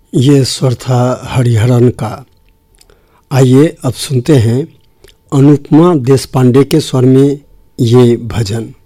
ये स्वर था हरिहरन का। आइए अब सुनते हैं अनुपमा देशपांडे के स्वर में ये भजन।